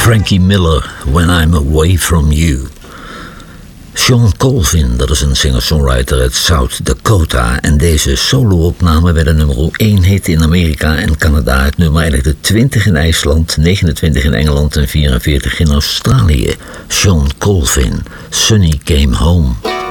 Frankie Miller, When I'm Away From You. Shawn Colvin, dat is een singer-songwriter uit South Dakota. En deze solo-opname werd een nummer 1 hit in Amerika en Canada. Het nummer eindigde 20 in IJsland, 29 in Engeland en 44 in Australië. Shawn Colvin, Sunny Came Home.